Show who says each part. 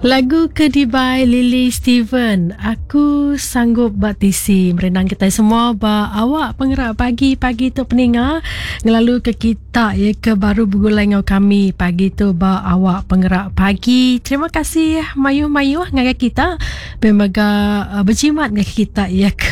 Speaker 1: Lagu Kedibai Lily Steven. Aku sanggup batisi merenang kita semua ba awak penggerak pagi-pagi tu peninga ngelalu ke kita ya ke baru bergulai dengan kami pagi tu ba awak penggerak pagi. Terima kasih mayuh-mayuh dengan kita. Bemaga berjimat dengan kita ya ke